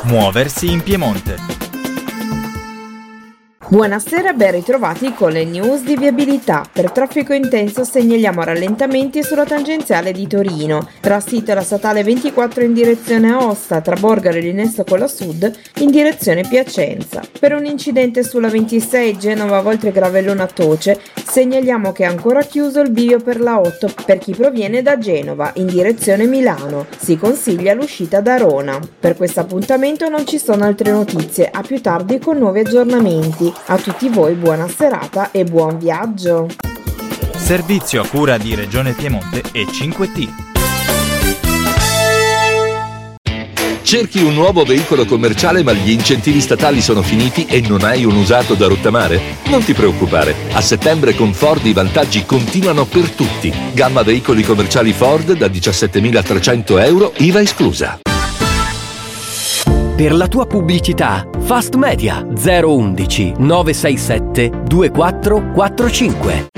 Muoversi in Piemonte. Buonasera, ben ritrovati con le news di viabilità. Per traffico intenso segnaliamo rallentamenti sulla tangenziale di Torino. Tra sito la statale 24 in direzione Aosta, tra Borgaro e Linesto con la Sud in direzione Piacenza. Per un incidente sulla 26 Genova Voltregravellona Toce segnaliamo che è ancora chiuso il bivio per la 8 per chi proviene da Genova in direzione Milano. Si consiglia l'uscita da Rona. Per questo appuntamento non ci sono altre notizie, a più tardi con nuovi aggiornamenti. A tutti voi buona serata e buon viaggio. Servizio a cura di Regione Piemonte e 5T. Cerchi un nuovo veicolo commerciale ma gli incentivi statali sono finiti e non hai un usato da rottamare? Non ti preoccupare, a settembre con Ford i vantaggi continuano per tutti. Gamma veicoli commerciali Ford da 17.300 euro, IVA esclusa. Per la tua pubblicità, Fast Media 011 967 2445.